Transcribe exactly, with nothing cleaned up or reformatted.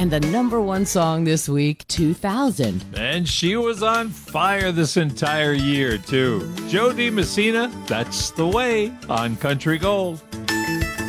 And the number one song this week, two thousand. And she was on fire this entire year, too. Joe Di Messina, That's the Way, on Country Gold.